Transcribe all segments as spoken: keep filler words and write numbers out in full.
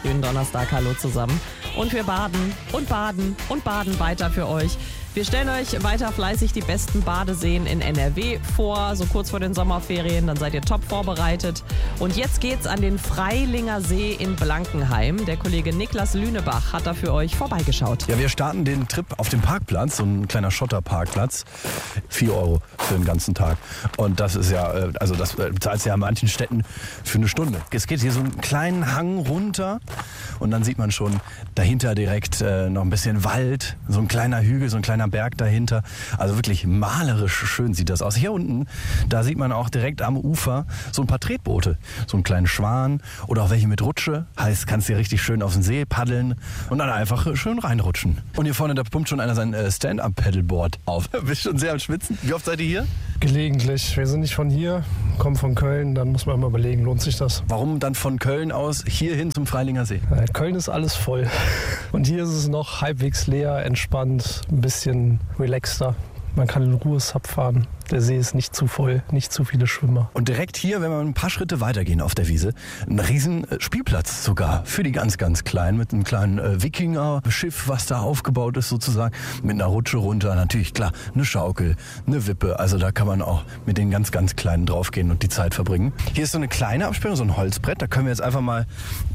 frühen Donnerstag. Hallo zusammen. Und wir baden und baden und baden weiter für euch. Wir stellen euch weiter fleißig die besten Badeseen in N R W vor, so kurz vor den Sommerferien, dann seid ihr top vorbereitet. Und jetzt geht's an den Freilinger See in Blankenheim. Der Kollege Niklas Lünebach hat da für euch vorbeigeschaut. Ja, wir starten den Trip auf dem Parkplatz, so ein kleiner Schotterparkplatz. vier Euro für den ganzen Tag. Und das ist ja, also das bezahlst du ja in manchen Städten für eine Stunde. Es geht hier so einen kleinen Hang runter und dann sieht man schon dahinter direkt äh, noch ein bisschen Wald, so ein kleiner Hügel, so ein kleiner Berg dahinter. Also wirklich malerisch schön sieht das aus. Hier unten, da sieht man auch direkt am Ufer so ein paar Tretboote. So einen kleinen Schwan oder auch welche mit Rutsche. Heißt, kannst du hier richtig schön auf den See paddeln und dann einfach schön reinrutschen. Und hier vorne, da pumpt schon einer sein Stand-Up-Paddleboard auf. Bist schon sehr am Schwitzen. Wie oft seid ihr hier? Gelegentlich. Wir sind nicht von hier, kommen von Köln. Dann muss man mal überlegen, lohnt sich das? Warum dann von Köln aus hier hin zum Freilinger See? Äh, Köln ist alles voll. Und hier ist es noch halbwegs leer, entspannt, ein bisschen relaxter. Man kann in Ruhe Sub fahren. Der See ist nicht zu voll, nicht zu viele Schwimmer. Und direkt hier, wenn wir ein paar Schritte weitergehen auf der Wiese, ein riesen Spielplatz sogar für die ganz, ganz Kleinen mit einem kleinen äh, Wikinger-Schiff, was da aufgebaut ist sozusagen, mit einer Rutsche runter. Natürlich, klar, eine Schaukel, eine Wippe. Also da kann man auch mit den ganz, ganz Kleinen draufgehen und die Zeit verbringen. Hier ist so eine kleine Absperrung, so ein Holzbrett. Da können wir jetzt einfach mal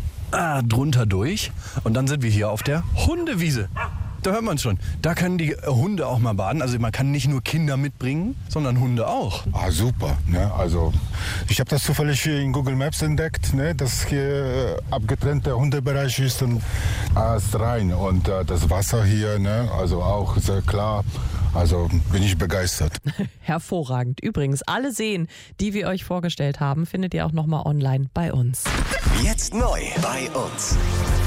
ah, drunter durch. Und dann sind wir hier auf der Hundewiese. Da hört man es schon. Da können die Hunde auch mal baden. Also man kann nicht nur Kinder mitbringen, sondern Hunde auch. Ah, super. Ne? Also ich habe das zufällig in Google Maps entdeckt, ne? Dass hier abgetrennter Hundebereich ist und alles rein. Und äh, das Wasser hier, ne? Also auch sehr klar. Also bin ich begeistert. Hervorragend. Übrigens, alle Seen, die wir euch vorgestellt haben, findet ihr auch nochmal online bei uns. Jetzt neu bei uns.